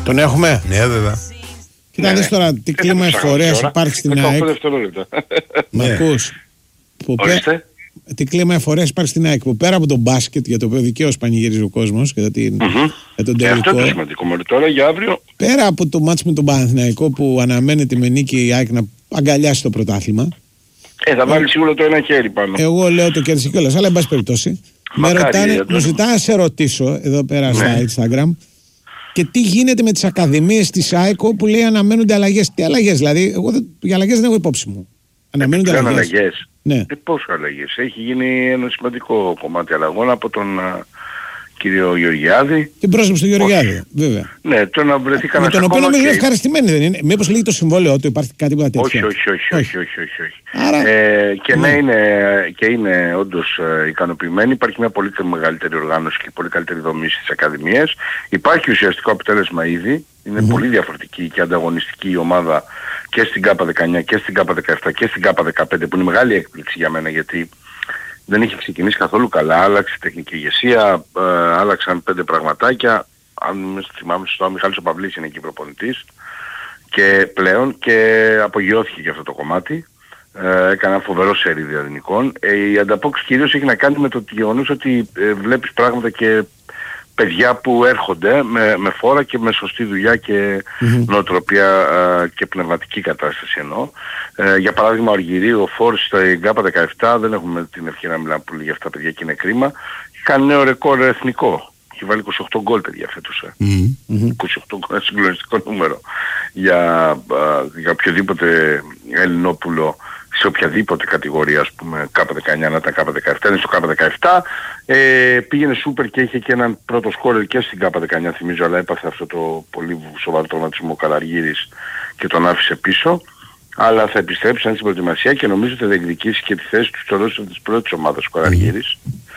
Τον έχουμε? Ναι, βέβαια. Κοίτα, δεις τώρα τι κλίμα εφορίας υπάρχει στην ΑΕΚ. Μ' ακούς? Ορίστε. Τι κλίμα εφορίας υπάρχει στην ΑΕΚ, που πέρα από τον μπάσκετ, για το οποίο δικαίως πανηγυρίζει ο κόσμος για τον τελικό. Αυτό είναι το σημαντικό μόλι τώρα για αύριο. Πέρα από το μάτς με τον Παναθηναϊκό που αναμένεται με νίκη η ΑΕΚ να αγκαλιάσει το πρωτάθλημα. Θα βάλει σίγουρα το ένα χέρι πάνω. Εγώ λέω το κέρδισε κιόλας, αλλά εν πάση περιπτώσει. Μου ζητάνε να σε ρωτήσω εδώ πέρα στα Instagram, και τι γίνεται με τις ακαδημίες της ΑΕΚ που λέει αναμένονται αλλαγές. Τι αλλαγές, δηλαδή? Εγώ για αλλαγές δεν έχω υπόψη μου. Αναμένονται αλλαγές. Ναι. Πόσο αλλαγές? Έχει γίνει ένα σημαντικό κομμάτι αλλαγών από τον κύριο Γεωργιάδη. Την πρόσληψη του Γεωργιάδη, βέβαια. Ναι, το να βρεθεί κανένα. Με τον οποίο νομίζω ευχαριστημένοι δεν είναι? Μήπως λύγει το συμβόλαιο του, υπάρχει κάτι τέτοιο? Όχι. Άρα, και ναι, είναι όντως ικανοποιημένοι. Υπάρχει μια πολύ μεγαλύτερη οργάνωση και πολύ καλύτερη δομή στις ακαδημίες. Υπάρχει ουσιαστικό αποτέλεσμα ήδη. Είναι πολύ διαφορετική και ανταγωνιστική η ομάδα και στην ΚΑΠΑ 19 και στην ΚΑΠΑ 17 και στην ΚΑΠΑ 15, που είναι μεγάλη έκπληξη για μένα, γιατί δεν είχε ξεκινήσει καθόλου καλά. Άλλαξε τεχνική ηγεσία, άλλαξαν 5 πραγματάκια. Αν με θυμάμαι σωστά, ο Μιχάλης ο Παυλής είναι εκεί προπονητής και πλέον, και απογειώθηκε για αυτό το κομμάτι. Έκανε ένα φοβερό σέρι διαδυνικών. Η ανταπόκριση κυρίως έχει να κάνει με το γεγονός ότι βλέπεις πράγματα και παιδιά που έρχονται με φόρα και με σωστή δουλειά και νοοτροπία και πνευματική κατάσταση εννοώ. Για παράδειγμα ο Αργυρίου, ο Φόρς στα ΚΑΠΑ 17, δεν έχουμε την ευκαιρία να μιλάμε πολύ για αυτά τα παιδιά και είναι κρίμα. Κάνει νέο ρεκόρ εθνικό. Έχει βάλει 28 γκολ, παιδιά, φέτος. 28 γκολ, συγκλονιστικό νούμερο για οποιοδήποτε Ελληνόπουλο σε οποιαδήποτε κατηγορία, ας πούμε, ΚΑΠΑ 19, να ήταν ΚΑΠΑ 17, είναι στο ΚΑΠΑ 17. Πήγαινε σούπερ και είχε και έναν πρώτο σκόρερ και στην ΚΑΠΑ 19, θυμίζω, αλλά έπαθε αυτό το πολύ σοβαρό τραυματισμό ο Καλαργύρης και τον άφησε πίσω. Αλλά θα επιστρέψει στην προετοιμασία και νομίζω ότι θα διεκδικήσει και τη θέση του στο ρόστερ της πρώτης ομάδας ο Καλαργύρης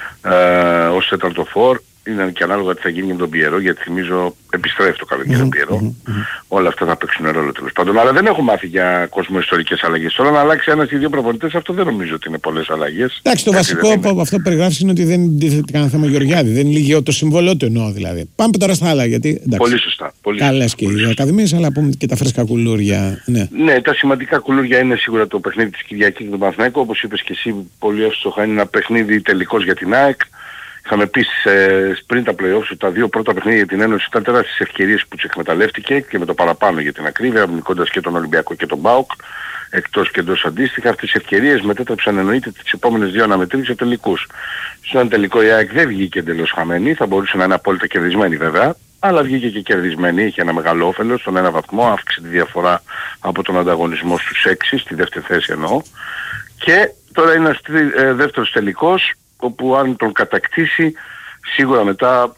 ως τέταρτο φορ. Είναι και ανάλογα τι θα γίνει με τον Πιερό, γιατί θυμίζω επιστρέφει το καλοκαίρι ο Πιερό. Όλα αυτά θα παίξουν ρόλο τέλος πάντων. Αλλά δεν έχω μάθει για κοσμοϊστορικές αλλαγές. Τώρα να αλλάξει ένας ή δύο προπονητές, αυτό δεν νομίζω ότι είναι πολλές αλλαγές. Εντάξει, το βασικό από αυτό που περιγράφεις είναι ότι δεν τίθεται κανένα θέμα Γεωργιάδη. Δεν λύγει το συμβόλαιο του, εννοώ δηλαδή. Πάμε τώρα στα άλλα, γιατί εντάξει, πολύ σωστά. Καλές και οι ακαδημίες, αλλά πούμε και τα φρέσκα κουλούρια. Ναι, τα σημαντικά κουλούρια είναι σίγουρα το παιχνίδι της Κυριακής με τον Παναθηναϊκό. Όπως είπες και εσύ, πολύ εύστοχα, είναι ένα παιχνίδι τελικός για την ΑΕΚ. Είχαμε πει πριν τα play-offs ότι τα δύο πρώτα παιχνίδια για την Ένωση ήταν τεράστιες ευκαιρίες που τους εκμεταλλεύτηκε και με το παραπάνω για την ακρίβεια, νικώντας και τον Ολυμπιακό και τον ΠΑΟΚ, εκτός και εντός αντίστοιχα. Αυτές τις ευκαιρίες μετέτρεψαν εννοείται τις επόμενες δύο αναμετρήσεις σε τελικούς. Στον τελικό η ΑΕΚ δεν βγήκε εντελώς χαμένη, θα μπορούσε να είναι απόλυτα κερδισμένη βέβαια, αλλά βγήκε και κερδισμένη, είχε ένα μεγάλο όφελος, στον ένα βαθμό, αύξησε τη διαφορά από τον ανταγωνισμό στους 6, στη δεύτερη θέση εννοώ. Και τώρα είναι ένας δεύτερος τελικός, όπου αν τον κατακτήσει σίγουρα μετά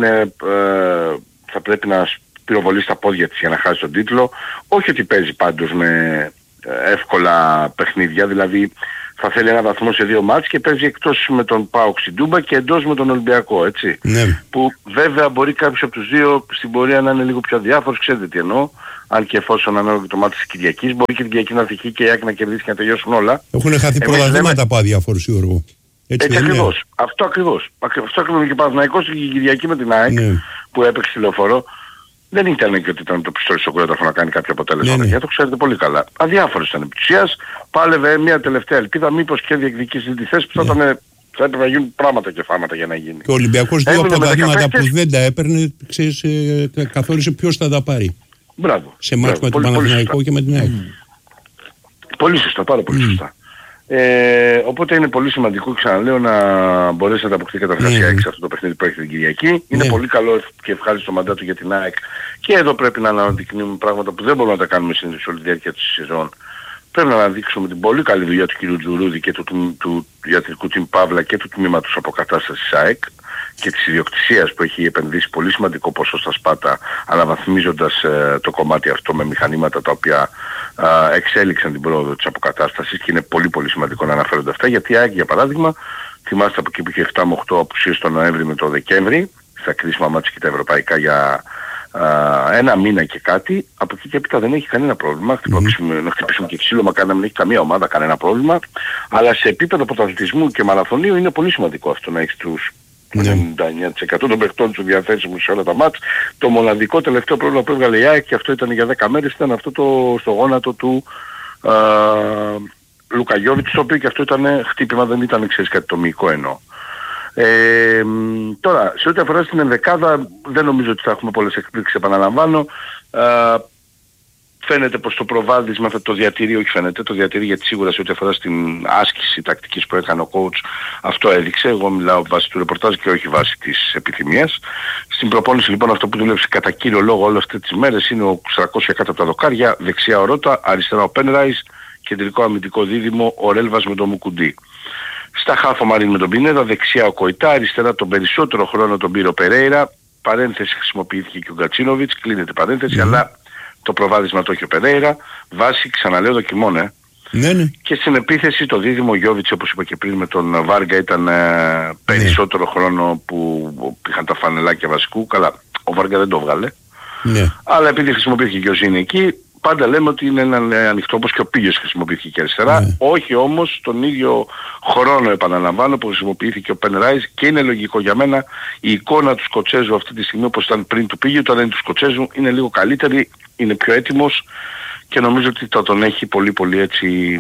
θα πρέπει να πυροβολεί στα πόδια της για να χάσει τον τίτλο. Όχι ότι παίζει πάντως με εύκολα παιχνίδια, δηλαδή θα θέλει ένα βαθμό σε δύο μάτς και παίζει εκτός με τον ΠΑΟΚ στην Τούμπα και εντός με τον Ολυμπιακό, έτσι. Ναι. Που βέβαια μπορεί κάποιος από τους δύο στην πορεία να είναι λίγο πιο διάφορος, ξέρετε τι εννοώ. Αν και εφόσον ανάλογα το μάτι της Κυριακής, μπορεί και την Κυριακή να τυχεί και η ΑΕΚ να κερδίσει και να τελειώσουν όλα. Έχουν χαθεί πρωταθλήματα από αδιάφορους, Γιώργο. Έτσι ακριβώς. Αυτό ακριβώς. Αυτό ακριβώς και ο Παναθηναϊκός η Κυριακή με την ΑΕΚ που έπαιξε τηλεοφόρο δεν ήταν και ότι ήταν το πιστόλι στο κρόταφο να κάνει κάποιο αποτέλεσμα. Το ξέρετε πολύ καλά. Αδιάφορος ήταν επί της ουσίας. Πάλευε μια τελευταία ελπίδα μήπως και διεκδικήσει τη θέση που θα έπρεπε να γίνουν πράγματα και φάρματα για να γίνει. Και ο Ολυμπιακός δύο πρωταθλήματα που δεν τα έπαιρνε, ξέρεις, καθόρισε ποιος θα τα πάρει. Μπράβο. Σε μάτς με τον Παναθηναϊκό και με την ΑΕΚ. Πολύ σωστά, πάρα πολύ σωστά. Οπότε είναι πολύ σημαντικό, ξαναλέω, να μπορέσει να ανταποκριθεί καταρχάς η ΑΕΚ σε αυτό το παιχνίδι που έχει την Κυριακή. Είναι πολύ καλό και ευχάριστο μαντάτο για την ΑΕΚ. Και εδώ πρέπει να αναδεικνύουμε πράγματα που δεν μπορούμε να τα κάνουμε συνήθως όλη τη διάρκεια της σεζόν. Πρέπει να αναδείξουμε την πολύ καλή δουλειά του κ. Τζουρούδη και του ιατρικού team Παύλα και του τμήματος αποκατάστασης ΑΕΚ και της ιδιοκτησίας που έχει επενδύσει πολύ σημαντικό ποσό στα Σπάτα, αναβαθμίζοντας το κομμάτι αυτό με μηχανήματα τα οποία εξέλιξαν την πρόοδο της αποκατάστασης και είναι πολύ πολύ σημαντικό να αναφέρονται αυτά, γιατί η ΑΕΚ για παράδειγμα, θυμάστε από εκεί που είχε 7 με 8 απουσίες τον Νοέμβρη με τον Δεκέμβρη, στα κρίσιμα μάτια και τα ευρωπαϊκά για ένα μήνα και κάτι, από εκεί και έπειτα δεν έχει κανένα πρόβλημα. Να χτυπήσουμε και ξύλο, μακάρι να μην έχει καμία ομάδα κανένα πρόβλημα, αλλά σε επίπεδο πρωταθλητισμού και μαραθωνίου είναι πολύ σημαντικό αυτό να έχεις τους 99% των παιχτών του διαθέσιμους σε όλα τα μάτς. Το μοναδικό τελευταίο πρόβλημα που έβγαλε η ΑΕΚ, και αυτό ήταν για 10 μέρες, ήταν αυτό στο γόνατο του Λούκα Γιόβιτς, το οποίο και αυτό ήταν χτύπημα, δεν ήταν κάτι το μυϊκό εννοώ. Τώρα, σε ό,τι αφορά στην ενδεκάδα, δεν νομίζω ότι θα έχουμε πολλές εκπλήξεις, επαναλαμβάνω. Φαίνεται πως το προβάδισμα θα το διατηρεί, όχι φαίνεται, το διατηρεί, γιατί σίγουρα σε ό,τι αφορά στην άσκηση τακτικής που έκανε ο coach, αυτό έδειξε. Εγώ μιλάω βάσει του ρεπορτάζ και όχι βάσει της επιθυμίας. Στην προπόνηση λοιπόν αυτό που δούλεψε κατά κύριο λόγο όλες αυτές τις μέρες είναι ο Σρακώσια κάτω από τα δοκάρια, δεξιά ο Ρώτα, αριστερά ο Πένραις, κεντρικό αμυντικό δίδυμο ο Ρέλβας με τον Μουκουντή. Στα χάφο Μαρίν με τον Πινέδα, δεξιά ο Κοϊτά, αριστερά τον περισσότερο χρόνο τον Πύρο Περέιρα, παρένθεση χρησιμοποιήθηκε και ο Γκατσίνοβιτς, κλείνεται παρένθεση, αλλά το προβάδισμα το έχει ο Περέιρα, βάση, ξαναλέω, δοκιμών. Ναι. Και στην επίθεση το δίδυμο Γιόβιτς, όπως είπα και πριν, με τον Βάργα ήταν περισσότερο χρόνο που είχαν τα φανελάκια βασικού. Καλά, ο Βάργα δεν το βγάλε. Ναι. Αλλά επειδή χρησιμοποιήθηκε και ο Ζήνη εκεί, πάντα λέμε ότι είναι ένα ανοιχτό, όπως και ο Πίγιος χρησιμοποιήθηκε και αριστερά. Ναι. Όχι όμως τον ίδιο χρόνο, επαναλαμβάνω, που χρησιμοποιήθηκε ο Πενράις, και είναι λογικό για μένα η εικόνα του Σκοτσέζου αυτή τη στιγμή, όπως ήταν πριν του Πίγιου, τώρα είναι του Σκοτσέζου, είναι λίγο καλύτερη, είναι πιο έτοιμος και νομίζω ότι θα τον έχει πολύ πολύ έτσι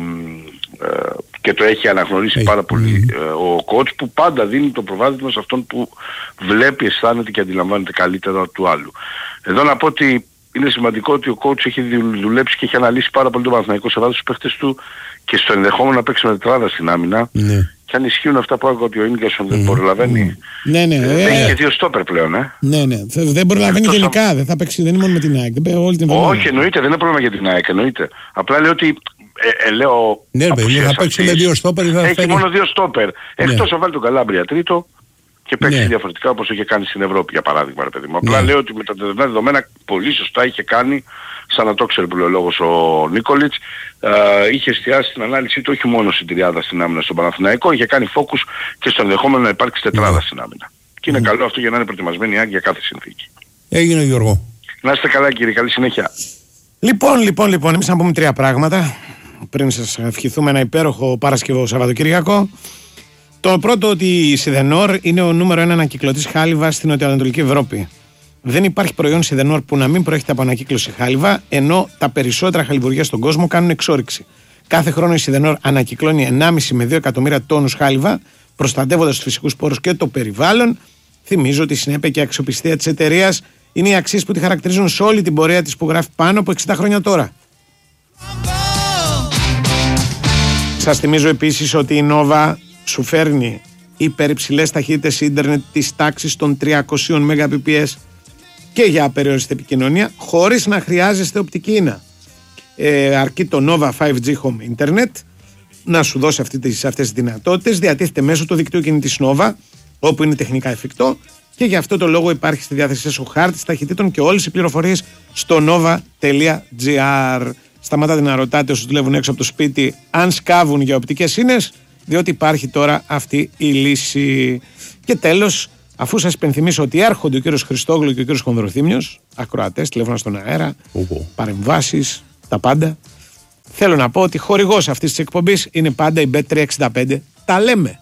και το έχει αναγνωρίσει πάρα πολύ ο coach, που πάντα δίνει το προβάδισμα σε αυτόν που βλέπει, αισθάνεται και αντιλαμβάνεται καλύτερα του άλλου. Εδώ να πω ότι είναι σημαντικό ότι ο coach έχει δουλέψει και έχει αναλύσει πάρα πολύ τον Παναθηναϊκό σε βάθος τους παίχτες του και στο ενδεχόμενο να παίξει με τετράδα στην άμυνα. Ναι. Και αν ισχύουν αυτά που άκουγα ότι ο Ίνγκασον δεν προλαβαίνει. Ναι. Έχει και δύο στόπερ πλέον, Ναι. Δεν προλαβαίνει γενικά. Δεν θα παίξει, δεν είναι μόνο με την ΑΕΚ. Όχι, εννοείται, δεν είναι πρόβλημα για την ΑΕΚ, εννοείται. Απλά λέω ότι. Λέω. Ναι, θα παίξει με δύο στόπερ. Έχει μόνο δύο στόπερ. Εκτός αν βάλει τον Καλάμπρια τρίτο και παίξει διαφορετικά όπως είχε κάνει στην Ευρώπη, για παράδειγμα, ρε παιδί μου. Απλά λέω ότι με τα δεδομένα πολύ σωστά είχε κάνει, σαν να το ξέρει που λέει ο λόγος ο Νίκολιτς, είχε εστιάσει την ανάλυση του όχι μόνο στην τριάδα στην άμυνα στον Παναθηναϊκό, είχε κάνει focus και στο ενδεχόμενο να υπάρξει τετράδα στην άμυνα. Και είναι καλό αυτό για να είναι προετοιμασμένη η ΑΕΚ για κάθε συνθήκη. Έγινε, Γιώργο. Να είστε καλά, κύριε, καλή συνέχεια. Λοιπόν, εμείς να πούμε τρία πράγματα πριν σας ευχηθούμε ένα υπέροχο Παρασκευό Σαββατοκυριακό. Το πρώτο, ότι η Σιδενόρ είναι ο νούμερο 1 ανακυκλωτής χάλιβα στην Νοτιοανατολική Ευρώπη. Δεν υπάρχει προϊόν Σιδενόρ που να μην προέρχεται από ανακύκλωση χάλιβα, ενώ τα περισσότερα χαλιβουργεία στον κόσμο κάνουν εξόρυξη. Κάθε χρόνο η Σιδενόρ ανακυκλώνει 1,5 με 2 εκατομμύρια τόνους χάλιβα, προστατεύοντας τους φυσικούς πόρους και το περιβάλλον. Θυμίζω ότι η συνέπεια και η αξιοπιστία της εταιρείας είναι οι αξίες που τη χαρακτηρίζουν σε όλη την πορεία της, που γράφει πάνω από 60 χρόνια τώρα. Σας θυμίζω επίσης ότι η Nova σου φέρνει υπερυψηλές ταχύτητες ίντερνετ της τάξης των 300 Mbps και για απεριόριστη επικοινωνία, χωρίς να χρειάζεστε οπτική ίνα. Αρκεί το Nova 5G Home Internet να σου δώσει αυτές τις δυνατότητες. Διατίθεται μέσω του δικτύου κινητής Nova, όπου είναι τεχνικά εφικτό, και γι' αυτό το λόγο υπάρχει στη διάθεσή σου χάρτης ταχυτήτων και όλες οι πληροφορίες στο nova.gr. Σταματάτε να ρωτάτε όσους δουλεύουν έξω από το σπίτι αν σκάβουν για οπτικές ίνες, διότι υπάρχει τώρα αυτή η λύση. Και τέλος, αφού σας υπενθυμίσω ότι έρχονται ο κύριος Χριστόγλου και ο κύριος Χονδροθύμιος, ακροατές, τηλέφωνα στον αέρα, παρεμβάσεις, τα πάντα, θέλω να πω ότι χορηγός αυτής της εκπομπής είναι πάντα η Bet365. Τα λέμε.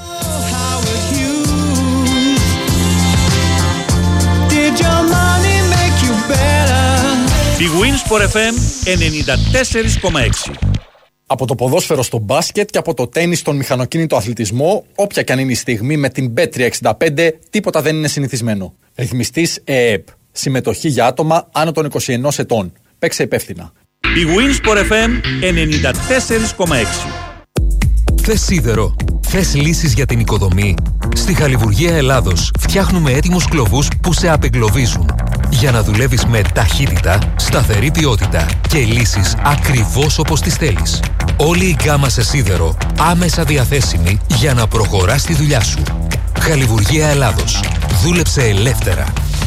Η Winsport FM 94,6. Από το ποδόσφαιρο στο μπάσκετ και από το τένις στον μηχανοκίνητο αθλητισμό, όποια και αν είναι η στιγμή, με την Bet365 τίποτα δεν είναι συνηθισμένο. Ρυθμιστής ΕΕΠ. Συμμετοχή για άτομα άνω των 21 ετών. Παίξε υπεύθυνα. Η Winsport FM 94,6. Θες σίδερο? Θες λύσεις για την οικοδομή? Στη Χαλιβουργία Ελλάδος φτιάχνουμε έτοιμους κλωβούς που σε απεγκλωβίζουν, για να δουλεύεις με ταχύτητα, σταθερή ποιότητα και λύσεις ακριβώς όπως τις θέλεις. Όλη η γκάμα σε σίδερο άμεσα διαθέσιμη για να προχωράς τη δουλειά σου. Χαλιβουργία Ελλάδος. Δούλεψε ελεύθερα.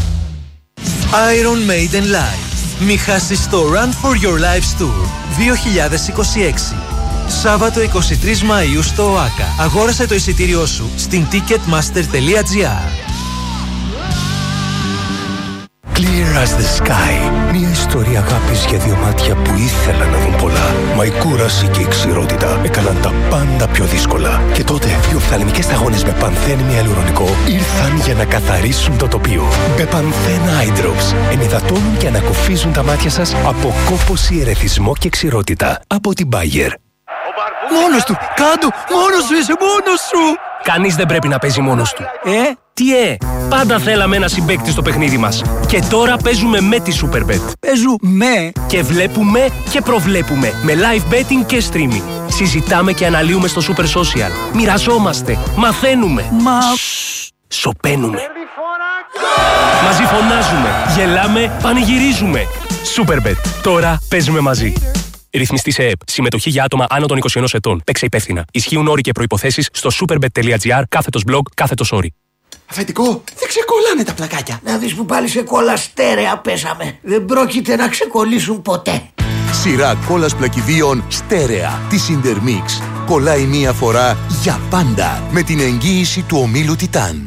Iron Maiden Live. Μη χάσεις το Run for Your Lives Tour 2026. Σάββατο 23 Μαΐου στο ΟΑΚΑ. Αγόρασε το εισιτήριό σου στην ticketmaster.gr. Clear as the sky. Μια ιστορία αγάπης για δύο μάτια που ήθελαν να δουν πολλά. Μα η κούραση και η ξηρότητα έκαναν τα πάντα πιο δύσκολα. Και τότε οι οφθαλμικές σταγόνες με πανθένη ιαλουρονικό ήρθαν για να καθαρίσουν το τοπίο. Μπεπανθέν Eye Drops ενυδατώνουν και ανακουφίζουν τα μάτια σας από κόπωση, ερεθισμό και ξηρότητα. Από την Bayer. Μόνος του! Κάντο! Μόνος σου είσαι! Μόνος σου! Κανείς δεν πρέπει να παίζει μόνος του. Τι πάντα θέλαμε ένα συμπαίκτη στο παιχνίδι μας. Και τώρα παίζουμε με τη Superbet. Παίζουμε και βλέπουμε και προβλέπουμε. Με live betting και streaming. Συζητάμε και αναλύουμε στο Super Social. Μοιραζόμαστε. Μαθαίνουμε. Σωπαίνουμε. Μαζί φωνάζουμε. Γελάμε. Πανηγυρίζουμε. Superbet. Τώρα παίζουμε μαζί. Ρυθμιστή σε ΕΕΠ. Συμμετοχή για άτομα άνω των 21 ετών. Παίξε υπεύθυνα. Ισχύουν όροι και προϋποθέσεις στο superbet.gr/blog/όροι. Αφεντικό, δεν ξεκολλάνε τα πλακάκια. Να δεις που πάλι σε κόλλα στέρεα πέσαμε. Δεν πρόκειται να ξεκολλήσουν ποτέ. Σειρά κόλλας πλακιδίων στέρεα της Intermix. Κολλάει μία φορά για πάντα με την εγγύηση του ομίλου Τιτάν.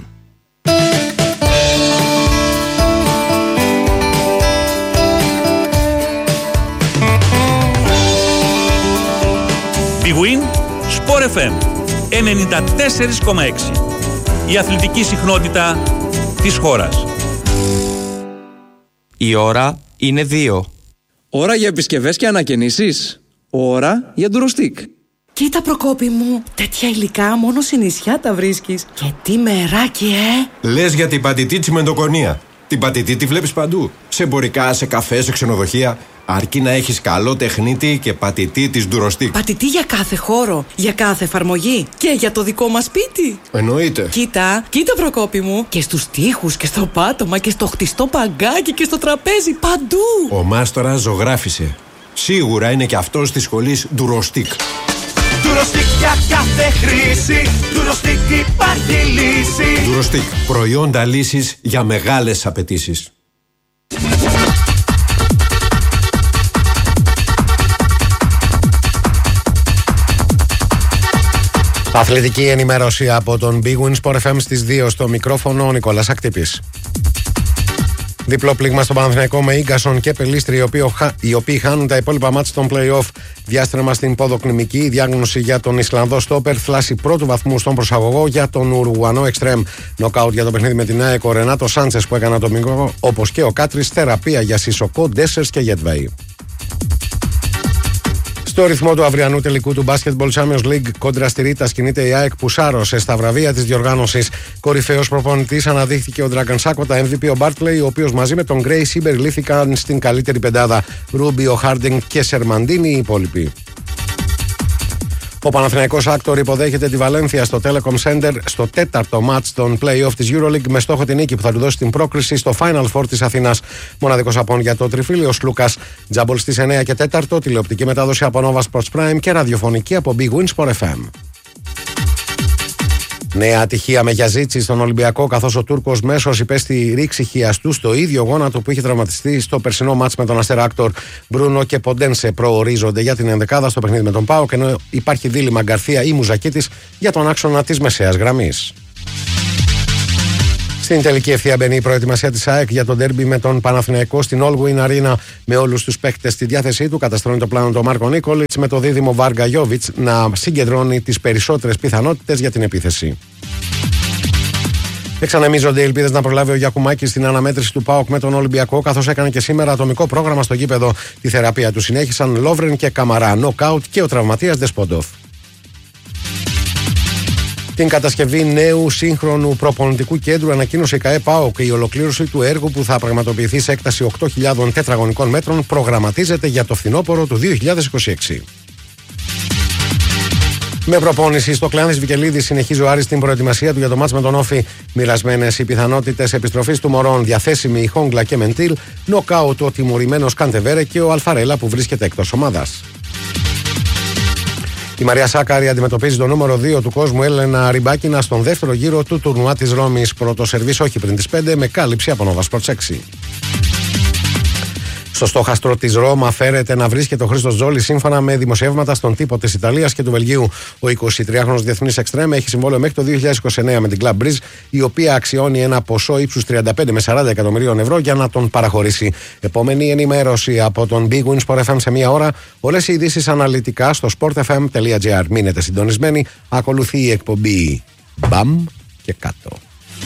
Big Win, Sport FM 94,6. Η αθλητική συχνότητα της χώρας. Η ώρα είναι 2. Ώρα για επισκευές και ανακαινήσεις. Ώρα για ντουροστίκ. Κοίτα Προκόπη μου, τέτοια υλικά μόνο σε νησιά τα βρίσκεις. Και τι μεράκι, Λες για την πατητή τσιμεντοκονία. Την πατητή τη βλέπεις παντού. Σε εμπορικά, σε καφέ, σε ξενοδοχεία. Αρκεί να έχεις καλό τεχνίτη και πατητή της ντουροστίκ. Πατητή για κάθε χώρο, για κάθε εφαρμογή και για το δικό μας σπίτι. Εννοείται. Κοίτα Προκόπη μου. Και στους τοίχους και στο πάτωμα και στο χτιστό παγκάκι και στο τραπέζι, παντού. Ο μάστορας ζωγράφισε. Σίγουρα είναι και αυτός της σχολής ντουροστίκ. Ντουροστίκ για κάθε χρήση. Ντουροστίκ υπάρχει λύση. Ντουροστίκ. Προϊόντα λύσης για μεγάλες απαιτήσεις. Αθλητική ενημέρωση από τον Big Win Sport FM στις 2. Στο μικρόφωνο ο Νικόλας Ακτύπης. Διπλό πλήγμα στον Παναθηναϊκό με Ίγκασον και Πελίστρη, οι οποίοι χάνουν τα υπόλοιπα μάτς των play-off. Διάστρεμα στην ποδοκλινική. Η διάγνωση για τον Ισλανδό στόπερ. Θλάση πρώτου βαθμού στον προσαγωγό για τον Ουρουγουανό εξτρέμ. Νοκάουτ για το παιχνίδι με την ΑΕΚ ο Ρενάτο Σάντσες που έκανε το μικρό, όπως και ο Κάτρις. Θεραπεία για Σισοκό, Ντέσσερς και Γετβαΐ. Στο ρυθμό του αυριανού τελικού του Basketball Champions League κόντρα στη Ρίτα κινείται η ΑΕΚ που σάρωσε στα βραβεία της διοργάνωσης. Κορυφαίος προπονητής αναδείχθηκε ο Dragan Sakota, MVP ο Bartley, ο οποίος μαζί με τον Gray συμπεριλήφθηκαν στην καλύτερη πεντάδα. Ρούμπιο, Χάρντινγκ και Σερμαντίνη οι υπόλοιποι. Ο Παναθηναϊκός Άκτορ υποδέχεται τη Βαλένθια στο Telecom Center στο τέταρτο μάτς των play-off της EuroLeague με στόχο την νίκη που θα του δώσει την πρόκριση στο Final Four της Αθήνας. Μοναδικός απόν για το τριφύλιο Λούκας. Τζάμπολ στις 9 και 4, τηλεοπτική μετάδοση από Nova Sports Prime και ραδιοφωνική από Big Win Sport FM. Νέα ατυχία με Γιαζίτσι στον Ολυμπιακό, καθώς ο Τούρκος μέσος υπέστη ρήξη χιαστού στο ίδιο γόνατο που είχε τραυματιστεί στο περσινό μάτς με τον Αστέρα Άκτορ. Μπρούνο και Ποντένσε προορίζονται για την ενδεκάδα στο παιχνίδι με τον ΠΑΟΚ, ενώ υπάρχει δίλημμα Γκαρθία ή Μουζακίτης για τον άξονα της μεσαίας γραμμής. Στην τελική ευθεία μπαίνει η προετοιμασία της ΑΕΚ για τον ντέρμπι με τον Παναθηναϊκό στην All-Win Arena με όλους τους παίκτες στη διάθεσή του. Καταστρώνει το πλάνο του Μάρκο Νίκολιτς με το δίδυμο Βάργα Γιόβιτς να συγκεντρώνει τις περισσότερες πιθανότητες για την επίθεση. Εξανεμίζονται οι ελπίδες να προλάβει ο Γιακουμάκης στην αναμέτρηση του ΠΑΟΚ με τον Ολυμπιακό, καθώς έκανε και σήμερα ατομικό πρόγραμμα στο γήπεδο. Τη θεραπεία του συνέχισαν Λόβρεν και Καμαρά, νοκάουτ και ο τραυματίας Δεσπόντοφ. Την κατασκευή νέου σύγχρονου προπονητικού κέντρου ανακοίνωσε η ΚΑΕ ΠΑΟΚ. Η ολοκλήρωση του έργου που θα πραγματοποιηθεί σε έκταση 8.000 τετραγωνικών μέτρων προγραμματίζεται για το φθινόπωρο του 2026. Με προπόνηση στο Κλάνης Βικελίδης συνεχίζει ο Άρης την προετοιμασία του για το μάτς με τον Όφη. Μοιρασμένες οι πιθανότητες επιστροφής του Μωρών, διαθέσιμοι η Χόγκλα και Μεντήλ, νοκάουτ ο τιμωρημένος Καντεβέρε και ο Αλφαρέλα που βρίσκεται εκτός ομάδας. Η Μαρία Σάκαρη αντιμετωπίζει το νούμερο 2 του κόσμου Έλενα Ριμπάκινα στον δεύτερο γύρο του τουρνουά της Ρώμης. Πρώτο σερβίς όχι πριν τις 5 με κάλυψη από Nova Sports 6. Στο στόχαστρο της Ρώμα φέρεται να βρίσκεται ο Χρήστος Τζόλης σύμφωνα με δημοσιεύματα στον τύπο της Ιταλίας και του Βελγίου. Ο 23χρονος διεθνής εξτρέμ έχει συμβόλαιο μέχρι το 2029 με την Club Bridge, η οποία αξιώνει ένα ποσό ύψους 35 με 40 εκατομμυρίων ευρώ για να τον παραχωρήσει. Επόμενη ενημέρωση από τον Big Win Sport FM σε μία ώρα. Όλες οι ειδήσεις αναλυτικά στο sportfm.gr. Μείνετε συντονισμένοι. Ακολουθεί η εκπομπή Μπαμ και κάτω.